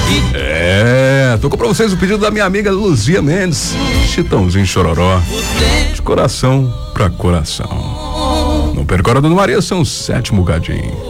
Tocou pra vocês o pedido da minha amiga Luzia Mendes, Chitãozinho Chororó, de coração pra coração. No percora Dona Maria são 7 gadinhos.